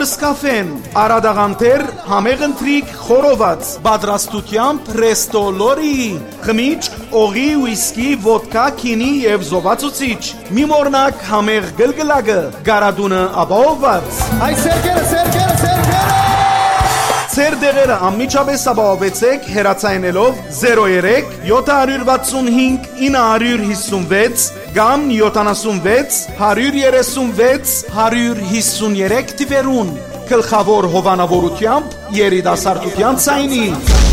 Stars Cafe-ն, Արադաղանտեր, համեղ ընթրիք, խորոված, պատրաստությամբ Resto Lori, խմիչք, օղի, ուիսկի, ոդկա, քինի եւ զովացուցիչ, մի մորնակ համեղ գլգլագը, գարադունը ապահովված։ Այ սերկերը Ձեր դեղերը անմիջապես ապահովեցեք հեռացայինելով 03 765 956 կամ 76 136 153 թվերուն գլխավոր հովանավորությամբ երիտասարդության ցայնի